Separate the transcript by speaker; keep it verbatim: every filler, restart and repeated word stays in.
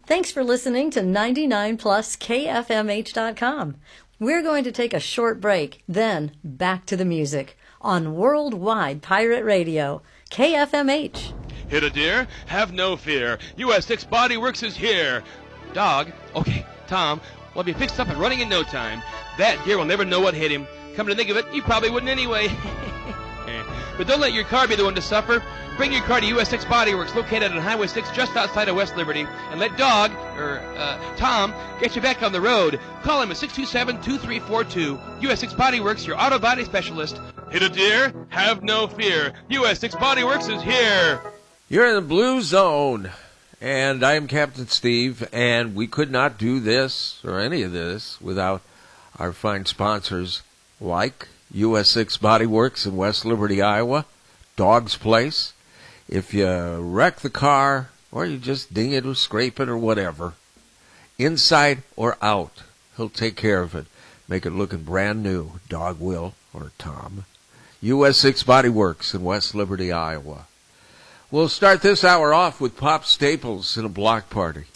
Speaker 1: Thanks for listening to ninety-nine plus K F M H dot com. We're going to take a short break, then back to the music on Worldwide Pirate Radio, K F M H.
Speaker 2: Hit a deer? Have no fear. U S six Body Works is here. Dog? Okay, Tom, we'll be fixed up and running in no time. That deer will never know what hit him. Come to think of it, you probably wouldn't anyway. But don't let your car be the one to suffer. Bring your car to U S six Body Works, located on Highway six just outside of West Liberty, and let Dog, or uh, Tom, get you back on the road. Call him at six two seven, two three four two. U S six Body Works, your auto body specialist. Hit a deer? Have no fear. U S six Body Works is here.
Speaker 3: You're in the Blue Zone, and I'm Captain Steve, and we could not do this or any of this without our fine sponsors like U S six Body Works in West Liberty, Iowa, Dog's Place. If you wreck the car, or you just ding it or scrape it or whatever, inside or out, he'll take care of it. Make it looking brand new. Dog will, or Tom. U S six Body Works in West Liberty, Iowa. We'll start this hour off with Pop Staples in a block party.